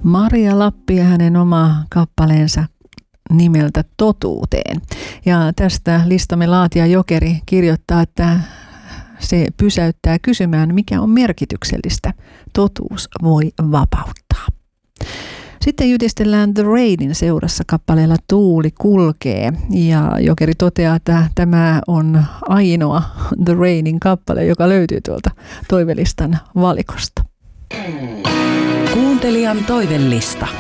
Maria Lappi ja hänen oma kappaleensa nimeltä Totuuteen. Ja tästä listamme laatija Jokeri kirjoittaa, että se pysäyttää kysymään, mikä on merkityksellistä. Totuus voi vapauttaa. Sitten jytistellään The Rainin seurassa kappaleella Tuuli kulkee. Ja Jokeri toteaa, että tämä on ainoa The Rainin kappale, joka löytyy tuolta toivelistan valikosta. Kuuntelijan toivelista.